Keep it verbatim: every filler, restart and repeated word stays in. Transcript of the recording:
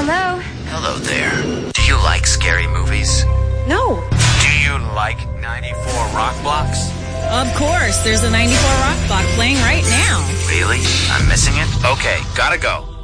Hello? Hello there. Do you like scary movies? No. Do you like ninety-four Rock Blocks? Of course, there's a ninety-four Rock Block playing right now. Really? I'm missing it? Okay, gotta go.